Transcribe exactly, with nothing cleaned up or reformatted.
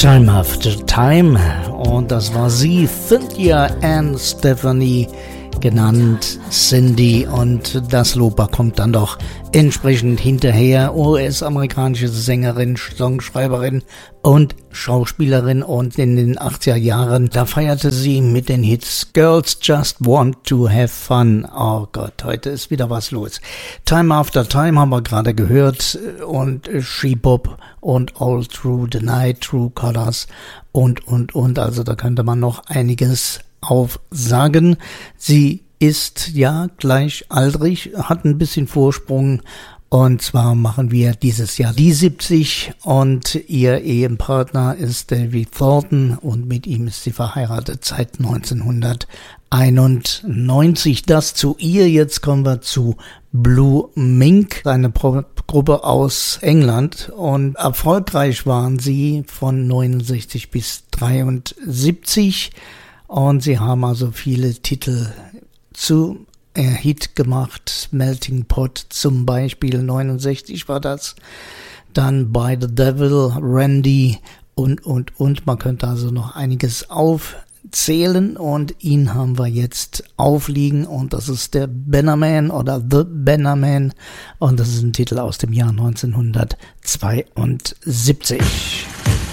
Time After Time, und das war sie, Cynthia Ann Stephanie, genannt Cindy, und das Lob kommt dann doch entsprechend hinterher. U S-amerikanische Sängerin, Songschreiberin und Schauspielerin, und in den achtziger Jahren, da feierte sie mit den Hits Girls Just Want to Have Fun. Oh Gott, heute ist wieder was los. Time After Time haben wir gerade gehört, und She Bop und All Through the Night, True Colors und, und, und. Also da könnte man noch einiges aufsagen. Sie ist ja gleichaltrig, hat ein bisschen Vorsprung, und zwar machen wir dieses Jahr die siebzig, und ihr Ehepartner ist David Thornton, und mit ihm ist sie verheiratet seit neunzehnhunderteinundneunzig. Das zu ihr. Jetzt kommen wir zu Blue Mink, eine Gruppe aus England, und erfolgreich waren sie von neunundsechzig bis dreiundsiebzig, und sie haben also viele Titel zu äh, Hit gemacht. Melting Pot zum Beispiel, neunundsechzig war das. Dann By the Devil, Randy und, und, und. Man könnte also noch einiges aufzählen, und ihn haben wir jetzt aufliegen, und das ist der Bannerman oder The Bannerman, und das ist ein Titel aus dem Jahr neunzehnhundertzweiundsiebzig.